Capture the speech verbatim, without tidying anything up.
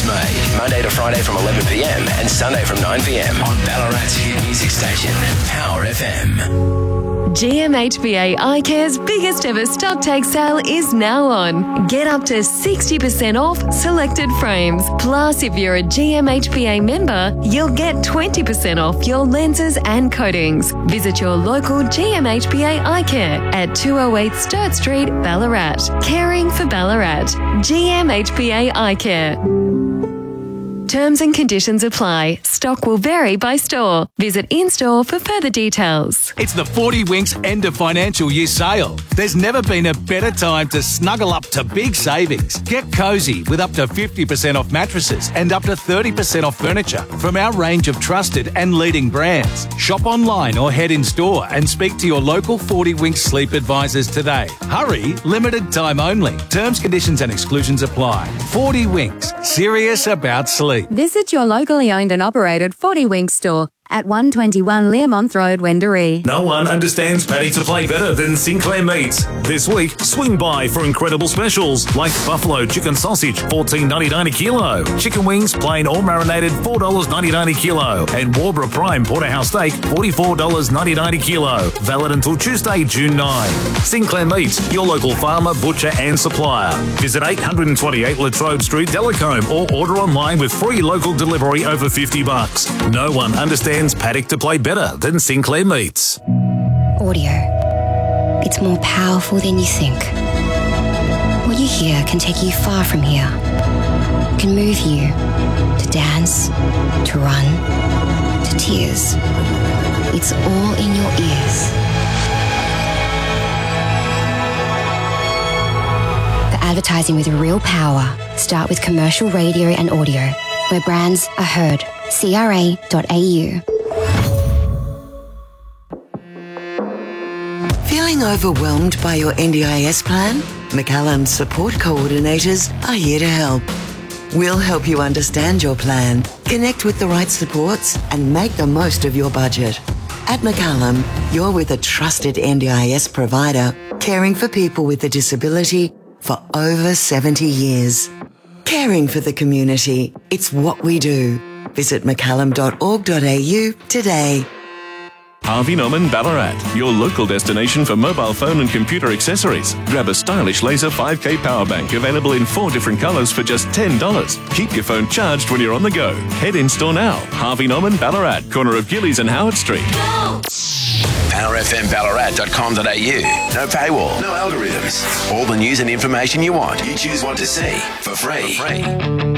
was made. Monday to Friday from eleven p m and Sunday from nine p m on Ballarat's hit music station, Power F M. G M H B A iCare's biggest ever stock take sale is now on. Get up to sixty percent off selected frames. Plus, if you're a G M H B A member, you'll get twenty percent off your lenses and coatings. Visit your local G M H B A iCare at two oh eight Sturt Street, Ballarat. Caring for Ballarat. G M H B A iCare. Terms and conditions apply. Stock will vary by store. Visit in-store for further details. It's the forty Winks end of financial year sale. There's never been a better time to snuggle up to big savings. Get cosy with up to fifty percent off mattresses and up to thirty percent off furniture from our range of trusted and leading brands. Shop online or head in store and speak to your local forty Winks sleep advisors today. Hurry, limited time only. Terms, conditions and exclusions apply. forty Winks, serious about sleep. Visit your locally owned and operated forty Winks store at one twenty-one Learmonth Road, Wendouree. No one understands paddock to play better than Sinclair Meats. This week, swing by for incredible specials like buffalo chicken sausage, fourteen ninety-nine a kilo, chicken wings, plain or marinated, four dollars ninety-nine a kilo, and Warborough Prime Porterhouse Steak, forty-four dollars ninety-nine a kilo. Valid until Tuesday, June ninth. Sinclair Meats, your local farmer, butcher and supplier. Visit eight twenty-eight Latrobe Street, Delacombe, or order online with free local delivery over fifty bucks. No one understands paddock to play better than Sinclair Meats. Audio. It's more powerful than you think. What you hear can take you far from here. It can move you to dance, to run, to tears. It's all in your ears. For advertising with real power, start with commercial radio and audio, where brands are heard. C R A dot A U. Feeling overwhelmed by your N D I S plan? McCallum support coordinators are here to help. We'll help you understand your plan, connect with the right supports, and make the most of your budget. At McCallum, you're with a trusted N D I S provider, caring for people with a disability for over seventy years. Caring for the community, it's what we do. Visit mccallum dot org dot A U today. Harvey Norman Ballarat, your local destination for mobile phone and computer accessories. Grab a stylish Laser five K power bank available in four different colours for just ten dollars. Keep your phone charged when you're on the go. Head in store now. Harvey Norman Ballarat, corner of Gillies and Howard Street. Go! power f m ballarat dot com dot a u. No paywall, no algorithms. All the news and information you want. You choose what to see for free. For free.